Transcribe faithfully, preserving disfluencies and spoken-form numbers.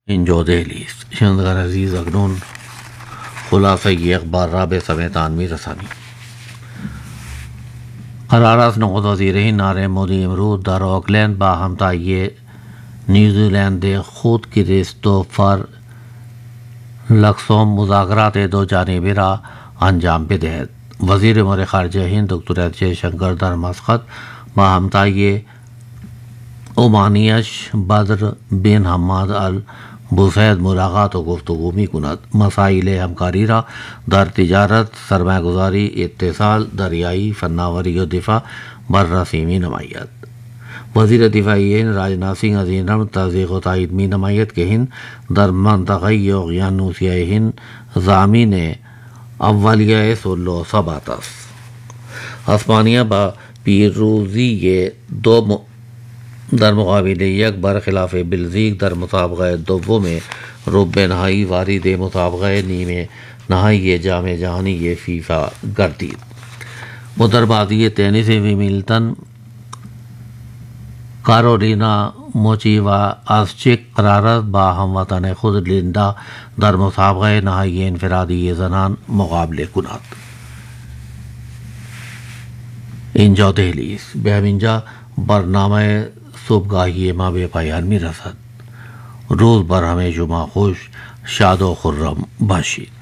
اینجا دہلی شنوندگان عزیز، اکنون خلاصه اخبار را به سمعتان می‌رسانیم. قرار است نخست وزیر نره مودی امروز در اوکلند با همتایی نیوزیلند خود کریستوفر لکسوم مذاکرات دو جانبه را انجام بدهد. وزیر امور خارجه هند دکتر ایس جے شنکر در مسقط با همتای عمانیش بدر بن حماد البوسید ملاقات و گفتگو می کند. مسائل همکاری را در تجارت، سرمایه گذاری، اتصال، دریایی، فناوری و دفاع بررسی می نماید. وزیر دفاعی ہند راجناتھ سنگھ از این امر تصدیق و تائید می نماید که هند در منطقه اقیانوسیه هند ضامن اولیه صلح و ثبات است. اسپانیا با پیروزی دو در مقابل یک برخلاف بلژیک در مسابقه دوم ربع نهایی وارد مسابقه نیمه نهایی جام جهانی فیفا گردید. ادھر بازی ٹینس ویمبلڈن کارولینا موچیوا آسچک قرارت با هموطن خود لیندا در مسابقه نهایی انفرادی زنان مقابله کند. اینجا دهلی است. به همینجا برنامه صبحگاهی ما به پایان می رسد. روز بر همه شما خوش، شاد و خرم باشید.